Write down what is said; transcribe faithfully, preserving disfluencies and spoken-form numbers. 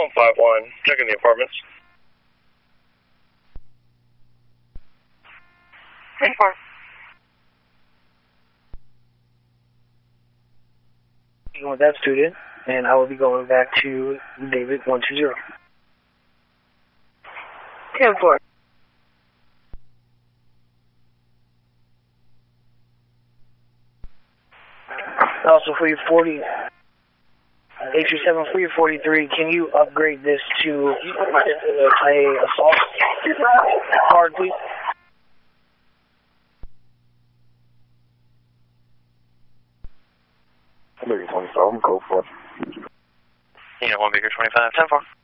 one five one, checking the apartments. ten four. With that student, and I will be going back to David one two zero. ten four. Also for your forty, eight two seven for your forty-three, can you upgrade this to a assault card, please? Baker twenty-five, I'm code four. Yeah, one Baker twenty-five, ten four.